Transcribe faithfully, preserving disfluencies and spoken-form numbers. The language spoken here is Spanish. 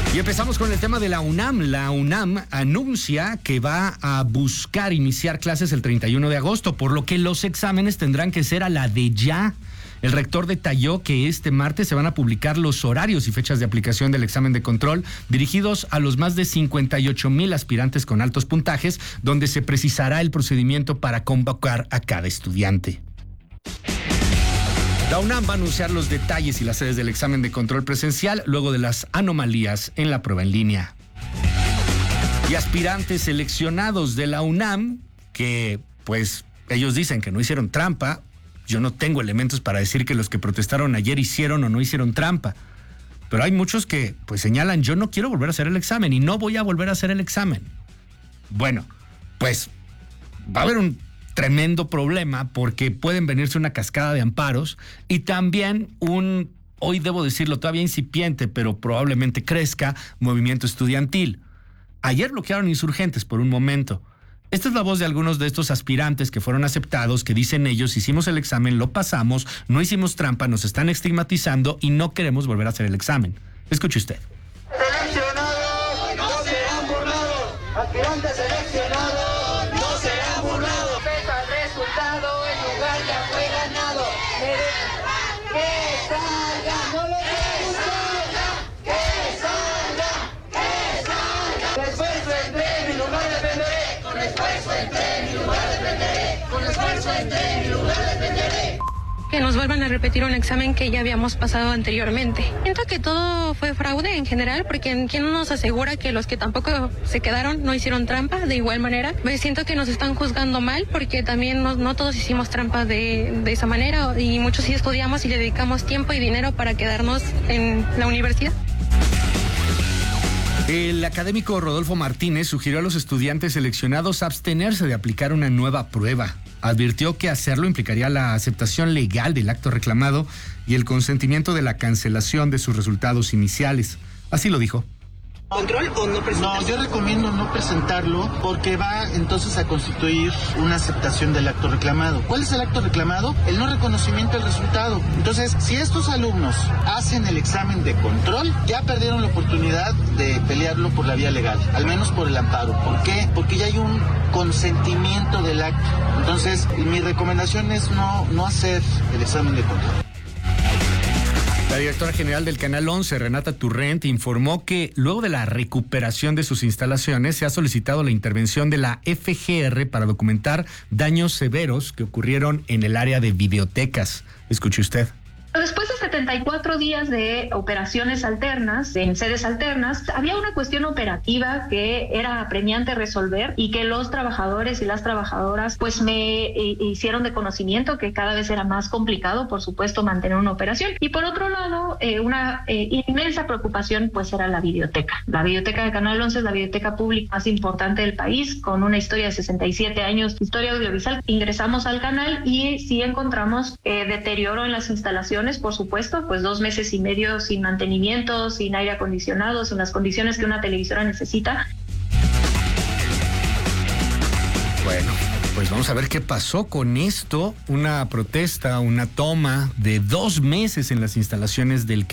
Y empezamos con el tema de la UNAM. La UNAM anuncia que va a buscar iniciar clases el treinta y uno de agosto, por lo que los exámenes tendrán que ser a la de ya. El rector detalló que este martes se van a publicar los horarios y fechas de aplicación del examen de control dirigidos a los más de cincuenta y ocho mil aspirantes con altos puntajes, donde se precisará el procedimiento para convocar a cada estudiante. La UNAM va a anunciar los detalles y las sedes del examen de control presencial luego de las anomalías en la prueba en línea. Y aspirantes seleccionados de la UNAM, que pues ellos dicen que no hicieron trampa. Yo no tengo elementos para decir que los que protestaron ayer hicieron o no hicieron trampa. Pero hay muchos que pues señalan, yo no quiero volver a hacer el examen y no voy a volver a hacer el examen. Bueno, pues va a haber un tremendo problema porque pueden venirse una cascada de amparos y también un, hoy debo decirlo, todavía incipiente, pero probablemente crezca, movimiento estudiantil. Ayer bloquearon insurgentes por un momento. Esta es la voz de algunos de estos aspirantes que fueron aceptados, que dicen ellos, hicimos el examen, lo pasamos, no hicimos trampa, nos están estigmatizando y no queremos volver a hacer el examen. Escuche usted. Seleccionados, no se han burlado. Aspirantes seleccionados, no se han burlado. Pesa el resultado, el lugar ya fue ganado. Que salga, no lo que salga, que salga, que salga. Con esfuerzo entré, mi lugar defenderé. Con esfuerzo entré, mi lugar defenderé. Con esfuerzo entré, mi lugar defenderé. Que nos vuelvan a repetir un examen que ya habíamos pasado anteriormente. Siento que todo fue fraude en general, porque ¿quién nos asegura que los que tampoco se quedaron no hicieron trampa de igual manera? Pues siento que nos están juzgando mal, porque también no, no todos hicimos trampa de, de esa manera, y muchos sí estudiamos y le dedicamos tiempo y dinero para quedarnos en la universidad. El académico Rodolfo Martínez sugirió a los estudiantes seleccionados abstenerse de aplicar una nueva prueba. Advirtió que hacerlo implicaría la aceptación legal del acto reclamado y el consentimiento de la cancelación de sus resultados iniciales. Así lo dijo. ¿Control o no presentarlo? No, yo recomiendo no presentarlo porque va entonces a constituir una aceptación del acto reclamado. ¿Cuál es el acto reclamado? El no reconocimiento del resultado. Entonces, si estos alumnos hacen el examen de control, ya perdieron la oportunidad de pelearlo por la vía legal, al menos por el amparo. ¿Por qué? Porque ya hay un consentimiento del acto. Entonces, mi recomendación es no, no hacer el examen de control. La directora general del Canal once, Renata Turrent, informó que luego de la recuperación de sus instalaciones se ha solicitado la intervención de la F G R para documentar daños severos que ocurrieron en el área de videotecas. Escuche usted. Después de setenta y cuatro días de operaciones alternas, en sedes alternas, había una cuestión operativa que era apremiante resolver y que los trabajadores y las trabajadoras pues me eh, hicieron de conocimiento que cada vez era más complicado, por supuesto, mantener una operación. Y por otro lado, eh, una eh, inmensa preocupación pues era la videoteca. La videoteca de Canal once es la videoteca pública más importante del país, con una historia de sesenta y siete años, historia audiovisual. Ingresamos al canal y sí encontramos eh, deterioro en las instalaciones, por supuesto, pues dos meses y medio sin mantenimiento, sin aire acondicionado, sin las condiciones que una televisora necesita. Bueno, pues vamos a ver qué pasó con esto. Una protesta, una toma de dos meses en las instalaciones del